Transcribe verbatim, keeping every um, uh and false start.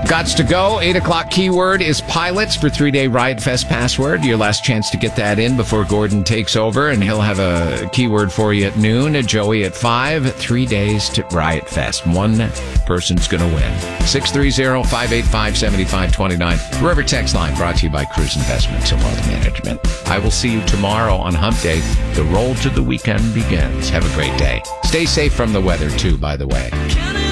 Gots to go. eight o'clock keyword is pilots for three-day Riot Fest password. Your last chance to get that in before Gordon takes over, and he'll have a keyword for you at noon, Joey at five. Three days to Riot Fest. One person's going to win. six three zero, five eight five, seven five two nine. River Text Line brought to you by Cruise Investments and Wealth Management. I will see you tomorrow on Hump Day. The roll to the weekend begins. Have a great day. Stay safe from the weather, too, by the way.